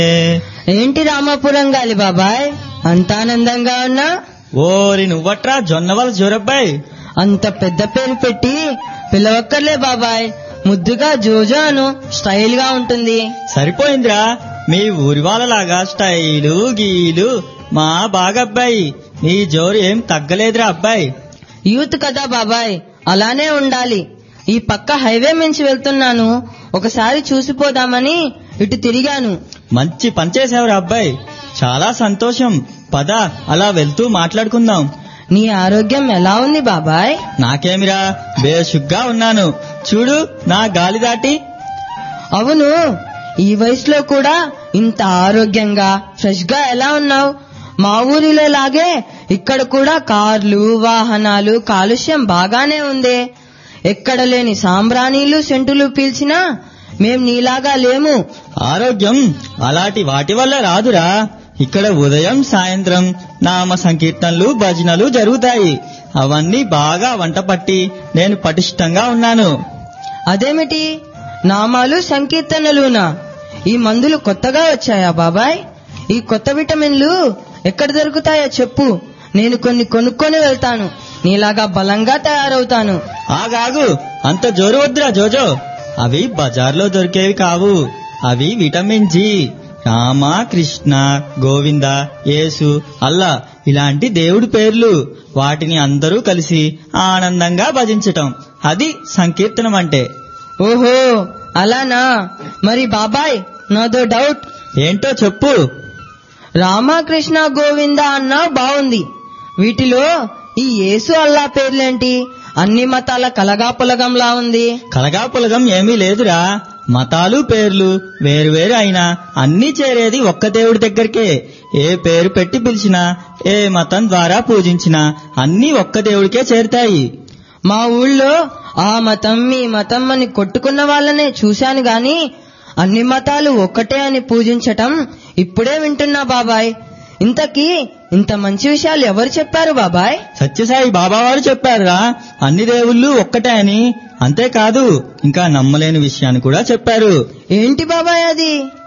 ఏంటి రామాపురం గాలి బాబాయ్, అంత ఆనందంగా ఉన్నా? ఓరి నువ్వట్రా జొన్నవాళ్ళ జోరబ్బాయి. అంత పెద్ద పేరు పెట్టి పిలవక్కర్లే బాబాయ్, ముద్దుగా జోజో అను, స్టైల్ గా ఉంటుంది. సరిపోయిందిరా, మీ ఊరి వాళ్ళలాగా స్టైలు గీలు మా బాగబ్బాయి. నీ జోరు ఏం తగ్గలేదురా అబ్బాయి. యూత్ కదా బాబాయ్, అలానే ఉండాలి. ఈ పక్క హైవే మించి వెళ్తున్నాను, ఒకసారి చూసిపోదామని ఇటు తిరిగాను. మంచి పనిచేసావురా అబ్బాయి, చాలా సంతోషం. పద అలా వెళ్తూ మాట్లాడుకుందాం. నీ ఆరోగ్యం ఎలా ఉంది బాబాయ్? నాకేమిరా, బేషుగ్గా ఉన్నాను. చూడు నా గాలి దాటి. అవును, ఈ వయసులో కూడా ఇంత ఆరోగ్యంగా ఫ్రెష్ గా ఎలా ఉన్నావు? మా ఊరిలో లాగే ఇక్కడ కూడా కార్లు వాహనాలు కాలుష్యం బాగానే ఉంది. ఎక్కడ లేని సాంబ్రాణీలు సెంటులు పీల్చినా మేం నీలాగా లేము. ఆరోగ్యం అలాంటి వాటి వల్ల రాదురా. ఇక్కడ ఉదయం సాయంత్రం నామ సంకీర్తనలు భజనలు జరుగుతాయి. అవన్నీ బాగా వంట పట్టి నేను పటిష్టంగా ఉన్నాను. అదేమిటి నామాలు సంకీర్తనలునా? ఈ మందులు కొత్తగా వచ్చాయా బాబాయ్? ఈ కొత్త విటమిన్లు ఎక్కడ దొరుకుతాయో చెప్పు, నేను కొన్ని కొనుక్కొని వెళ్తాను. నీలాగా బలంగా తయారవుతాను. ఆగాగు, అంత జోరు వద్దురా జోజో. అవి బజార్లో దొరికేవి కావు. అవి విటమిన్ జి. రామ కృష్ణ గోవింద యేసు అల్లా ఇలాంటి దేవుడి పేర్లు. వాటిని అందరూ కలిసి ఆనందంగా భజించటం, అది సంకీర్తనం అంటే. ఓహో అలానా? మరి బాబాయ్ నాదో డౌట్. ఏంటో చెప్పు. రామకృష్ణ గోవింద అన్నా బాగుంది, వీటిలో ఈ యేసు అల్లా పేర్లేంటి? అన్ని మతాల కలగాపులగంలా ఉంది. కలగాపులగం ఏమీ లేదురా. మతాలు పేర్లు వేరువేరు అయినా అన్నీ చేరేది ఒక్క దేవుడి దగ్గరికే. ఏ పేరు పెట్టి పిలిచినా, ఏ మతం ద్వారా పూజించినా అన్నీ ఒక్క దేవుడికే చేరుతాయి. మా ఊళ్ళో ఆ మతం ఈ మతం అని కొట్టుకున్న వాళ్ళనే చూశాను గాని అన్ని మతాలు ఒక్కటే అని పూజించటం ఇప్పుడే వింటున్నా బాబాయ్. ఇంతకీ ఇంత మంచి విషయాలు ఎవరు చెప్పారు బాబాయ్? సత్యసాయి బాబా వారు చెప్పారురా, అన్ని దేవుళ్ళు ఒక్కటే అని. అంతేకాదు ఇంకా నమ్మలేని విషయాన్ని కూడా చెప్పారు. ఏంటి బాబాయ్ అది?